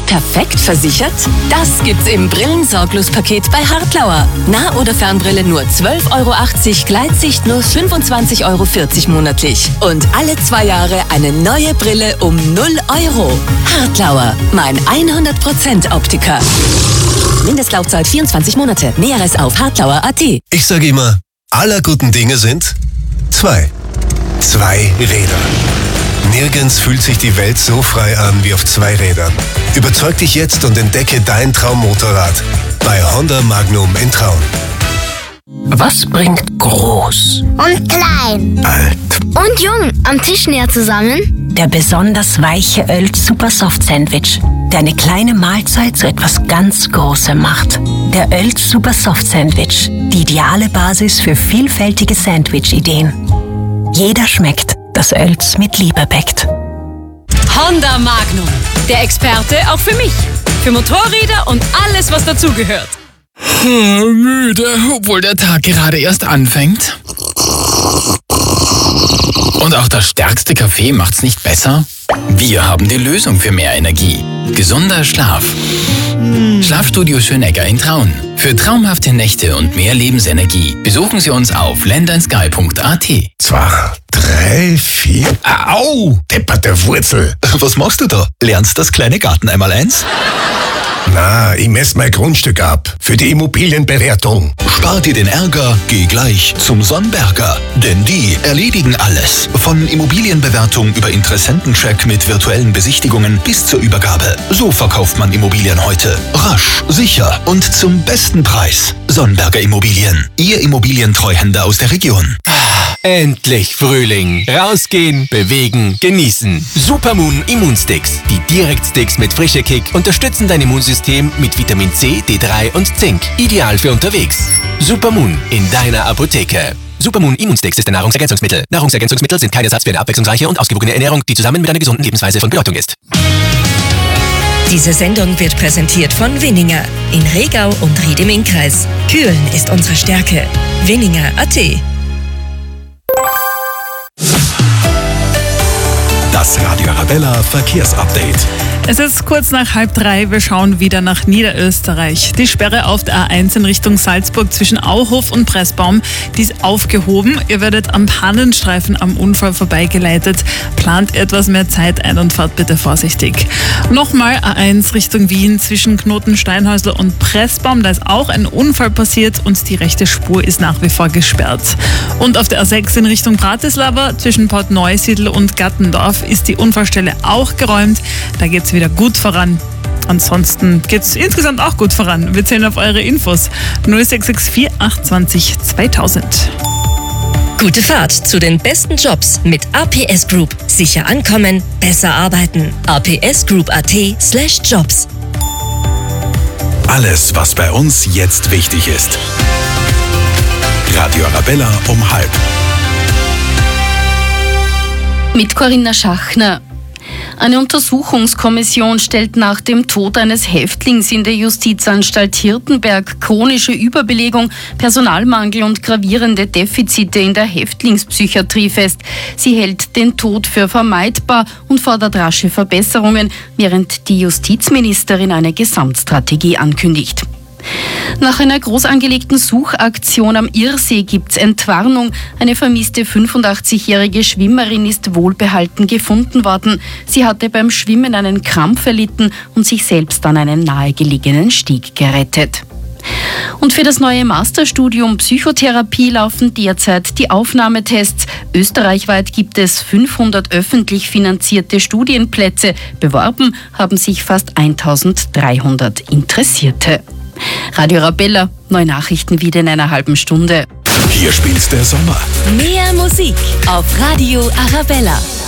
Perfekt versichert? Das gibt's im Brillensorglos-Paket bei Hartlauer. Nah- oder Fernbrille nur 12,80 €, Gleitsicht nur 25,40 € monatlich. Und alle 2 Jahre eine neue Brille um 0 €. Hartlauer, mein 100% Optiker. Mindestlaufzeit 24 Monate. Näheres auf hartlauer.at. Ich sage immer, aller guten Dinge sind 2. 2 Räder. Nirgends fühlt sich die Welt so frei an wie auf 2 Rädern. Überzeug dich jetzt und entdecke dein Traummotorrad bei Honda Magnum in Traun. Was bringt groß und klein, alt und jung am Tisch näher zusammen? Der besonders weiche Öl Super Soft Sandwich, der eine kleine Mahlzeit zu etwas ganz Großem macht. Der Öl Super Soft Sandwich, die ideale Basis für vielfältige Sandwich-Ideen. Jeder schmeckt, das Öls mit Liebe bäckt. Honda Magnum, der Experte auch für mich. Für Motorräder und alles, was dazugehört. Müde, obwohl der Tag gerade erst anfängt. Und auch das stärkste Kaffee macht's nicht besser? Wir haben die Lösung für mehr Energie. Gesunder Schlaf. Schlafstudio Schönegger in Traun. Für traumhafte Nächte und mehr Lebensenergie besuchen Sie uns auf landandsky.at. 2, 3, 4. Au! Depperte Wurzel. Was machst du da? Lernst das kleine Garteneinmaleins? Na, ich messe mein Grundstück ab. Für die Immobilienbewertung. Spar dir den Ärger, geh gleich zum Sonnberger. Denn die erledigen alles. Von Immobilienbewertung über Interessentencheck mit virtuellen Besichtigungen bis zur Übergabe. So verkauft man Immobilien heute. Rasch, sicher und zum besten Preis. Sonnberger Immobilien. Ihr Immobilientreuhänder aus der Region. Endlich Frühling. Rausgehen, bewegen, genießen. Supermoon Immunsticks. Die Direktsticks mit frischer Kick unterstützen dein Immunsystem mit Vitamin C, D3 und Zink. Ideal für unterwegs. Supermoon in deiner Apotheke. Supermoon Immunsticks ist ein Nahrungsergänzungsmittel. Nahrungsergänzungsmittel sind kein Ersatz für eine abwechslungsreiche und ausgewogene Ernährung, die zusammen mit einer gesunden Lebensweise von Bedeutung ist. Diese Sendung wird präsentiert von Winninger in Regau und Ried im Innkreis. Kühlen ist unsere Stärke. Winninger.at. Das Radio Arabella Verkehrsupdate. Es ist kurz nach 2:30. Wir schauen wieder nach Niederösterreich. Die Sperre auf der A1 in Richtung Salzburg zwischen Auhof und Pressbaum, die ist aufgehoben. Ihr werdet am Pannenstreifen am Unfall vorbeigeleitet. Plant etwas mehr Zeit ein und fahrt bitte vorsichtig. Nochmal A1 Richtung Wien zwischen Knoten-Steinhäusl und Pressbaum. Da ist auch ein Unfall passiert und die rechte Spur ist nach wie vor gesperrt. Und auf der A6 in Richtung Bratislava zwischen Port Neusiedl und Gattendorf ist die Unfallstelle auch geräumt. Da geht's wieder gut voran. Ansonsten geht's insgesamt auch gut voran. Wir zählen auf eure Infos. 0664 820 2000. Gute Fahrt zu den besten Jobs mit APS Group. Sicher ankommen, besser arbeiten. apsgroup.at/jobs. Alles, was bei uns jetzt wichtig ist. Radio Arabella um 12:30. Mit Corinna Schachner. Eine Untersuchungskommission stellt nach dem Tod eines Häftlings in der Justizanstalt Hirtenberg chronische Überbelegung, Personalmangel und gravierende Defizite in der Häftlingspsychiatrie fest. Sie hält den Tod für vermeidbar und fordert rasche Verbesserungen, während die Justizministerin eine Gesamtstrategie ankündigt. Nach einer groß angelegten Suchaktion am Irrsee gibt's Entwarnung. Eine vermisste 85-jährige Schwimmerin ist wohlbehalten gefunden worden. Sie hatte beim Schwimmen einen Krampf erlitten und sich selbst an einen nahegelegenen Steg gerettet. Und für das neue Masterstudium Psychotherapie laufen derzeit die Aufnahmetests. Österreichweit gibt es 500 öffentlich finanzierte Studienplätze. Beworben haben sich fast 1300 Interessierte. Radio Arabella, neue Nachrichten wieder in einer halben Stunde. Hier spielt der Sommer. Mehr Musik auf Radio Arabella.